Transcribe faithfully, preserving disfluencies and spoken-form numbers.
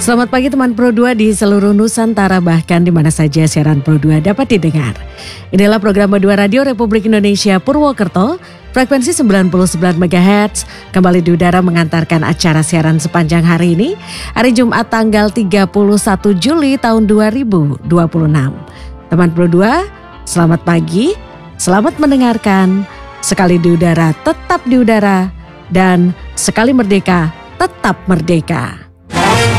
Selamat pagi teman Pro dua di seluruh Nusantara, bahkan di mana saja siaran Pro dua dapat didengar. Inilah program Pro dua Radio Republik Indonesia Purwokerto, frekuensi sembilan puluh sembilan megahertz, kembali di udara mengantarkan acara siaran sepanjang hari ini, hari Jumat tanggal tiga puluh satu Juli tahun dua ribu dua puluh enam. Teman Pro dua, selamat pagi, selamat mendengarkan, sekali di udara tetap di udara, dan sekali merdeka tetap merdeka.